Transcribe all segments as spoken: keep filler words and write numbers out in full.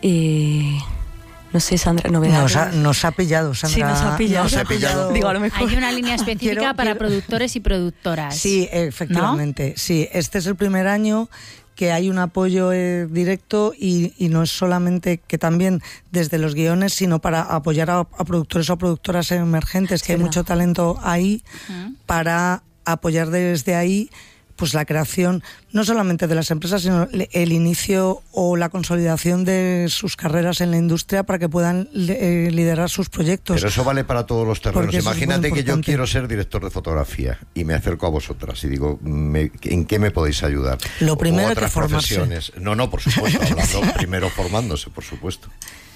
Eh, no sé, Sandra, novedades. Nos ha, nos ha pillado, Sandra. Sí, nos ha pillado. Nos ha pillado. Digo, a lo mejor. Hay una línea específica quiero, para quiero... productores y productoras. Sí, efectivamente. ¿No? Sí, este es el primer año que hay un apoyo eh, directo y, y no es solamente que también desde los guiones, sino para apoyar a, a productores o productoras emergentes, que sí, hay no. mucho talento ahí, uh-huh. para apoyar desde ahí pues la creación no solamente de las empresas, sino el inicio o la consolidación de sus carreras en la industria para que puedan eh, liderar sus proyectos. Pero eso vale para todos los terrenos. Imagínate que yo quiero ser director de fotografía y me acerco a vosotras y digo, me, ¿en qué me podéis ayudar? Lo primero es que formarse. Profesiones. No, no, por supuesto, hablando sí. primero formándose, por supuesto.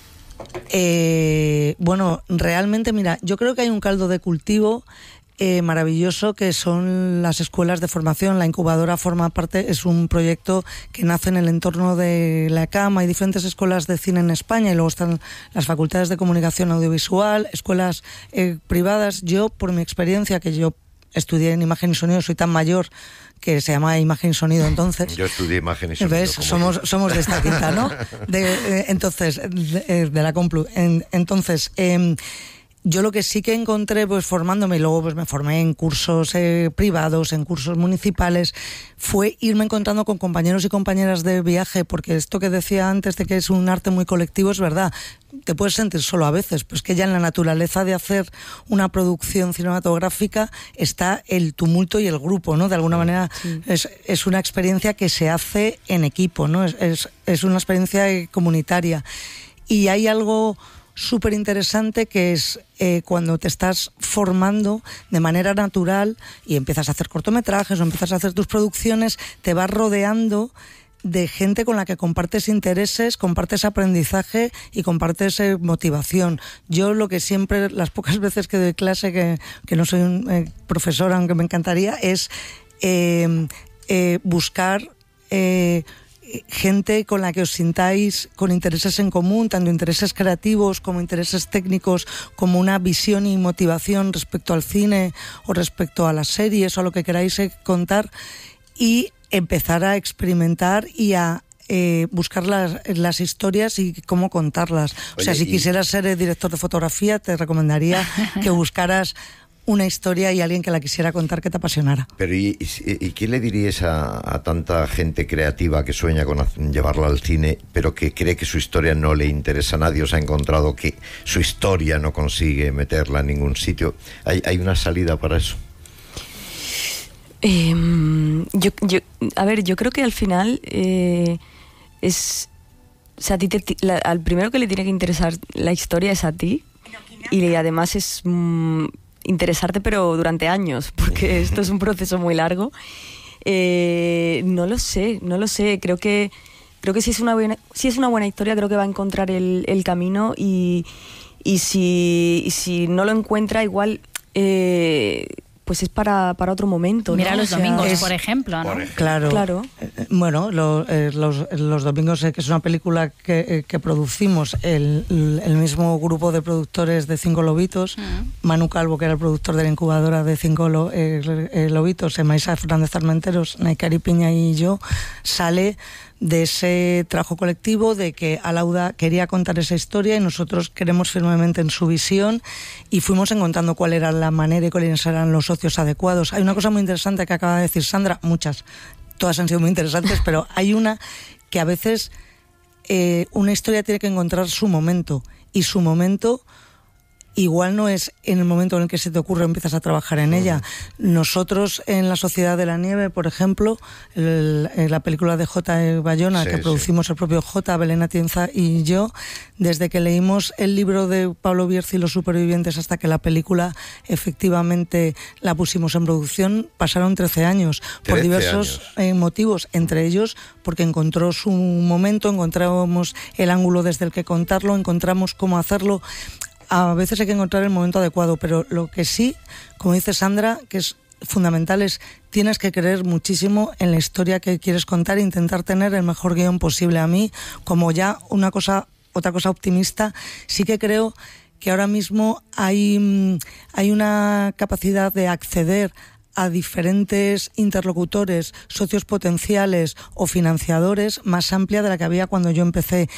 Eh, bueno, realmente, mira, yo creo que hay un caldo de cultivo Eh, maravilloso que son las escuelas de formación. La incubadora forma parte, es un proyecto que nace en el entorno de la E C A M. Hay diferentes escuelas de cine en España y luego están las facultades de comunicación audiovisual, escuelas eh, privadas. Yo, por mi experiencia, que yo estudié en imagen y sonido, soy tan mayor que se llama imagen y sonido entonces. Yo estudié imagen y sonido. ¿Ves? Somos, somos de esta tinta, ¿no? De, eh, entonces, de, de la Complu. En, entonces, eh, yo lo que sí que encontré, pues formándome, y luego pues me formé en cursos eh, privados, en cursos municipales, fue irme encontrando con compañeros y compañeras de viaje, porque esto que decía antes de que es un arte muy colectivo es verdad. Te puedes sentir solo a veces, pues que ya en la naturaleza de hacer una producción cinematográfica está el tumulto y el grupo, ¿no? De alguna manera sí. es, es una experiencia que se hace en equipo, ¿no? Es, es, es una experiencia comunitaria. Y hay algo súper interesante que es eh, cuando te estás formando de manera natural y empiezas a hacer cortometrajes o empiezas a hacer tus producciones, te vas rodeando de gente con la que compartes intereses, compartes aprendizaje y compartes eh, motivación. Yo lo que siempre, las pocas veces que doy clase, que, que no soy un eh, profesor, aunque me encantaría, es eh, eh, buscar eh, gente con la que os sintáis con intereses en común, tanto intereses creativos como intereses técnicos, como una visión y motivación respecto al cine o respecto a las series o a lo que queráis contar, y empezar a experimentar y a eh, buscar las, las historias y cómo contarlas. Oye, o sea, si y... quisieras ser el director de fotografía, te recomendaría que buscaras una historia y alguien que la quisiera contar que te apasionara. Pero ¿y, y, y qué le dirías a, a tanta gente creativa que sueña con llevarla al cine, pero que cree que su historia no le interesa a nadie, o se ha encontrado que su historia no consigue meterla en ningún sitio? ¿Hay, hay una salida para eso? Eh, yo, yo, a ver, yo creo que al final eh, es... O sea, a ti te, la, al primero que le tiene que interesar la historia es a ti, y además es... Mm, interesarte, pero durante años, porque esto es un proceso muy largo. Eh, no lo sé, no lo sé. Creo que creo que si es una buena, si es una buena historia, creo que va a encontrar el, el camino, y, y, si, y si no lo encuentra, igual eh, pues es para, para otro momento, ¿no? Mira los o sea, domingos, es, por ejemplo, ¿no? Por ejemplo. Claro, claro. Eh, bueno, lo, eh, los, los domingos, eh, que es una película que, eh, que producimos el, el mismo grupo de productores de Cinco Lobitos, uh-huh. Manu Calvo, que era el productor de la incubadora de Cinco lo, eh, eh, Lobitos, Maisa Fernández Armenteros, Naikari Piña y yo, sale de ese trabajo colectivo, de que Alauda quería contar esa historia y nosotros queremos firmemente en su visión, y fuimos encontrando cuál era la manera y cuáles eran los socios adecuados. Hay una cosa muy interesante que acaba de decir Sandra, muchas, todas han sido muy interesantes, pero hay una que a veces eh, una historia tiene que encontrar su momento, y su momento igual no es en el momento en el que se te ocurre empiezas a trabajar en ella. Nosotros en La Sociedad de la Nieve, por ejemplo, el, la película de J. Bayona, sí, que producimos sí. el propio J, Belén Atienza y yo, desde que leímos el libro de Pablo Bierzi, Los Supervivientes, hasta que la película efectivamente la pusimos en producción, pasaron trece años, por diversos eh, motivos, entre ellos porque encontró su momento, encontramos el ángulo desde el que contarlo, encontramos cómo hacerlo. A veces hay que encontrar el momento adecuado, pero lo que sí, como dice Sandra, que es fundamental, es tienes que creer muchísimo en la historia que quieres contar e intentar tener el mejor guión posible. A mí, como ya una cosa, otra cosa optimista, sí que creo que ahora mismo hay, hay una capacidad de acceder a diferentes interlocutores, socios potenciales o financiadores más amplia de la que había cuando yo empecé,